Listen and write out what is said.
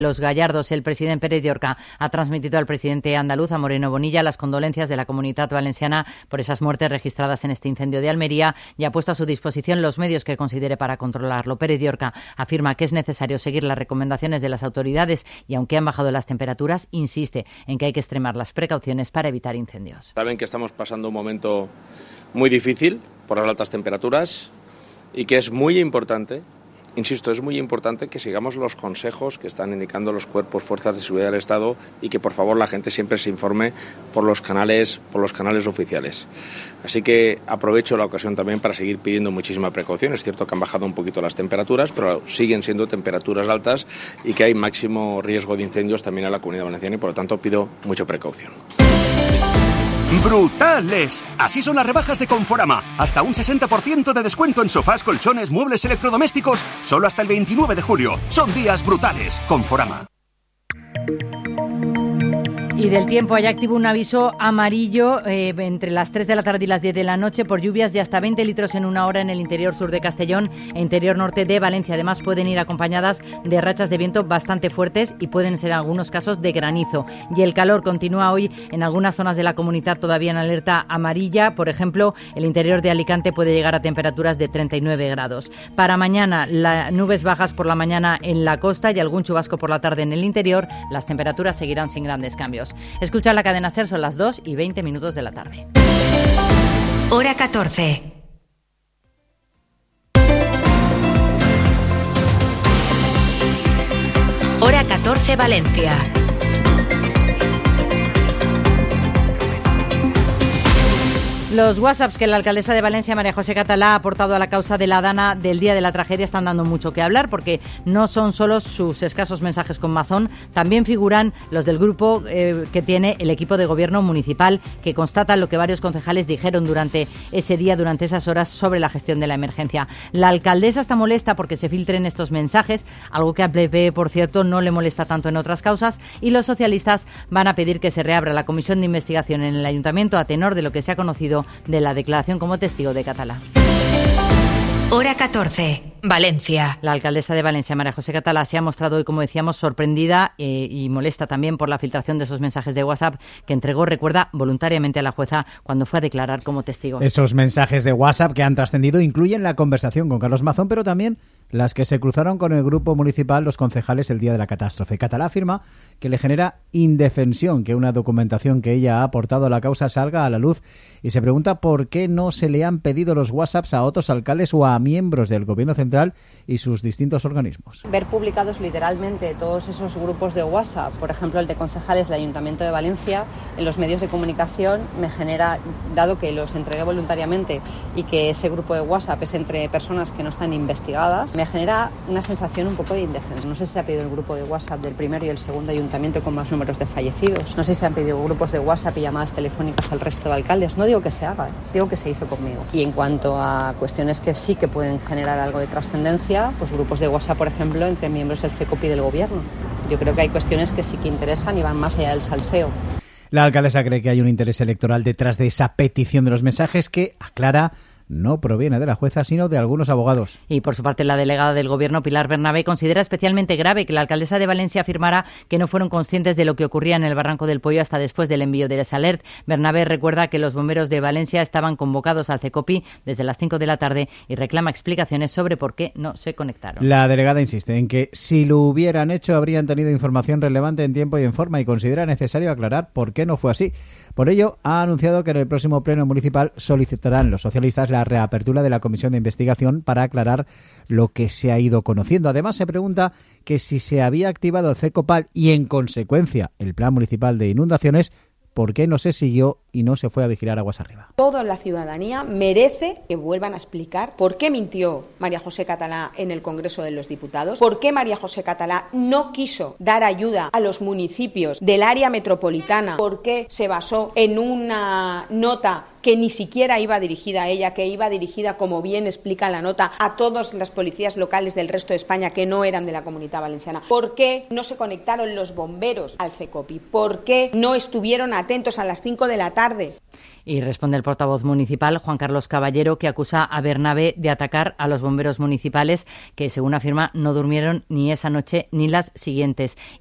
Los Gallardos. El presidente Pérez de Orca ha transmitido al presidente andaluz, a Moreno Bonilla, las condolencias de la Comunitat Valenciana por esas muertes registradas en este incendio de Almería y ha puesto a su disposición los medios que considere para controlarlo. Pérez de Orca afirma que es necesario seguir las recomendaciones de las autoridades y, aunque han bajado las temperaturas, insiste en que hay que extremar las precauciones para evitar incendios. Saben que estamos pasando un momento muy difícil por las altas temperaturas y que es muy importante, insisto, es muy importante que sigamos los consejos que están indicando los cuerpos, fuerzas de seguridad del Estado y que por favor la gente siempre se informe por los canales oficiales. Así que aprovecho la ocasión también para seguir pidiendo muchísima precaución. Es cierto que han bajado un poquito las temperaturas, pero siguen siendo temperaturas altas y que hay máximo riesgo de incendios también en la Comunidad Valenciana y por lo tanto pido mucha precaución. ¡Brutales! Así son las rebajas de Conforama. Hasta un 60% de descuento en sofás, colchones, muebles electrodomésticos, solo hasta el 29 de julio. Son días brutales. Conforama. Y del tiempo, hay activo un aviso amarillo entre las 3 de la tarde y las 10 de la noche por lluvias de hasta 20 litros en una hora en el interior sur de Castellón e interior norte de Valencia. Además, pueden ir acompañadas de rachas de viento bastante fuertes y pueden ser en algunos casos de granizo. Y el calor continúa hoy en algunas zonas de la comunidad todavía en alerta amarilla. Por ejemplo, el interior de Alicante puede llegar a temperaturas de 39 grados. Para mañana, nubes bajas por la mañana en la costa y algún chubasco por la tarde en el interior. Las temperaturas seguirán sin grandes cambios. Escucha la cadena SER, son las 2:20 de la tarde. Hora 14. Hora 14 Valencia. Los WhatsApps que la alcaldesa de Valencia, María José Catalá, ha aportado a la causa de la Dana del día de la tragedia están dando mucho que hablar, porque no son solo sus escasos mensajes con Mazón, también figuran los del grupo que tiene el equipo de gobierno municipal, que constatan lo que varios concejales dijeron durante ese día, durante esas horas, sobre la gestión de la emergencia. La alcaldesa está molesta porque se filtren estos mensajes, algo que al PP, por cierto, no le molesta tanto en otras causas, y los socialistas van a pedir que se reabra la comisión de investigación en el ayuntamiento a tenor de lo que se ha conocido de la declaración como testigo de Catalá. Hora 14, Valencia. La alcaldesa de Valencia, María José Catalá, se ha mostrado hoy, como decíamos, sorprendida y molesta también por la filtración de esos mensajes de WhatsApp que entregó, recuerda, voluntariamente a la jueza cuando fue a declarar como testigo. Esos mensajes de WhatsApp que han trascendido incluyen la conversación con Carlos Mazón, pero también las que se cruzaron con el grupo municipal los concejales el día de la catástrofe. Catalá afirma que le genera indefensión que una documentación que ella ha aportado a la causa salga a la luz y se pregunta por qué no se le han pedido los WhatsApps a otros alcaldes o a miembros del Gobierno central y sus distintos organismos. Ver publicados literalmente todos esos grupos de WhatsApp, por ejemplo el de concejales del Ayuntamiento de Valencia, en los medios de comunicación me genera, dado que los entregué voluntariamente y que ese grupo de WhatsApp es entre personas que no están investigadas, me genera una sensación un poco de indefensión. No sé si se ha pedido el grupo de WhatsApp del primero y el segundo ayuntamiento con más números de fallecidos. No sé si se han pedido grupos de WhatsApp y llamadas telefónicas al resto de alcaldes. No digo que se haga, digo que se hizo conmigo. Y en cuanto a cuestiones que sí que pueden generar algo de trascendencia, pues grupos de WhatsApp, por ejemplo, entre miembros del CECOP y del Gobierno. Yo creo que hay cuestiones que sí que interesan y van más allá del salseo. La alcaldesa cree que hay un interés electoral detrás de esa petición de los mensajes que, aclara, no proviene de la jueza, sino de algunos abogados. Y por su parte, la delegada del Gobierno, Pilar Bernabé, considera especialmente grave que la alcaldesa de Valencia afirmara que no fueron conscientes de lo que ocurría en el Barranco del Pollo hasta después del envío de esa alert. Bernabé recuerda que los bomberos de Valencia estaban convocados al CECOPI desde las 5 de la tarde y reclama explicaciones sobre por qué no se conectaron. La delegada insiste en que si lo hubieran hecho habrían tenido información relevante en tiempo y en forma y considera necesario aclarar por qué no fue así. Por ello, ha anunciado que en el próximo pleno municipal solicitarán los socialistas la reapertura de la comisión de investigación para aclarar lo que se ha ido conociendo. Además, se pregunta que si se había activado el CECOPAL y, en consecuencia, el Plan Municipal de Inundaciones, ¿por qué no se siguió y no se fue a vigilar aguas arriba? Toda la ciudadanía merece que vuelvan a explicar por qué mintió María José Catalá en el Congreso de los Diputados, por qué María José Catalá no quiso dar ayuda a los municipios del área metropolitana, por qué se basó en una nota que ni siquiera iba dirigida a ella, que iba dirigida, como bien explica la nota, a todas las policías locales del resto de España que no eran de la Comunidad Valenciana. ¿Por qué no se conectaron los bomberos al CECOPI? ¿Por qué no estuvieron atentos a las 5 de la tarde tarde. Y responde el portavoz municipal, Juan Carlos Caballero, que acusa a Bernabé de atacar a los bomberos municipales que, según afirma, no durmieron ni esa noche ni las siguientes.